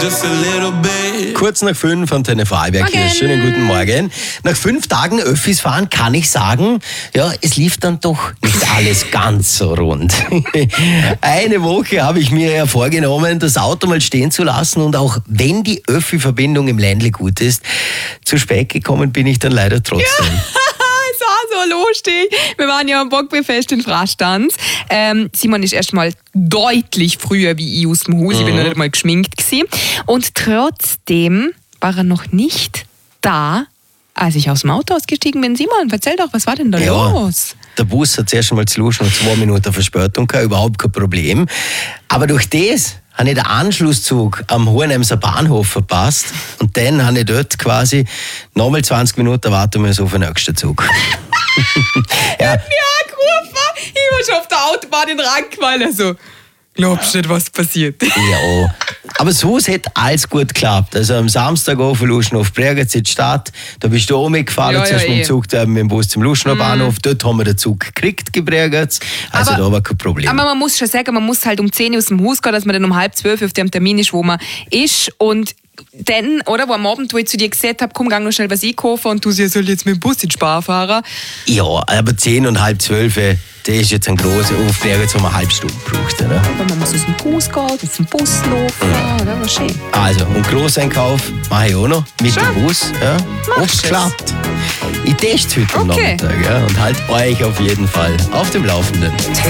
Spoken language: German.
Kurz nach 5 am Vorarlberg hier. Schönen guten Morgen. Nach 5 Tagen Öffis fahren kann ich sagen, ja, es lief dann doch nicht alles ganz so rund. Eine Woche habe ich mir ja vorgenommen, das Auto mal stehen zu lassen, und auch wenn die Öffi-Verbindung im Ländle gut ist, zu spät gekommen bin ich dann leider trotzdem. So lustig. Wir waren ja am Bockbierfest in Frastanz. Simon ist erstmal deutlich früher wie ich aus dem Haus. Ich bin noch nicht mal geschminkt gewesen. Und trotzdem war er noch nicht da, als ich aus dem Auto ausgestiegen bin. Simon, erzähl doch, was war denn da los? Der Bus hat zuerst einmal zu Luschen und 2 Minuten Verspätung gehabt, überhaupt kein Problem. Aber durch das habe ich den Anschlusszug am Hohenheimser Bahnhof verpasst, und dann habe ich dort quasi nochmal 20 Minuten warten müssen auf den nächsten Zug. Ja. Ich war schon auf der Autobahn in Rankweil. Also, glaubst du nicht, was passiert? Ja, aber so hat alles gut geklappt. Also am Samstag von Luschen auf Bregenz in die Stadt, da bist du auch mitgefahren, zuerst mit dem Zug mit dem Bus zum Luschener Bahnhof. Dort haben wir den Zug gekriegt, Bregenz. Also da war kein Problem. Aber man muss schon sagen, man muss halt um 10 Uhr aus dem Haus gehen, dass man dann um 11:30 auf dem Termin ist, wo man ist. Und dann, oder, wo am Abend, wo ich zu dir gesagt habe, komm, geh noch schnell was einkaufen, und du soll jetzt mit dem Bus in die Spar fahren. Ja, aber 10 und halb 12, das ist jetzt ein grosser Aufbreger, jetzt haben wir eine halbe Stunde gebraucht. Oder? Aber man muss aus dem Haus gehen, auf den Bus laufen, das war schön. Also, und Grosseinkauf mache ich auch noch mit dem Bus. Ja. Oft klappt. Ich teste es heute am Nachmittag, ja, und halt euch auf jeden Fall auf dem Laufenden.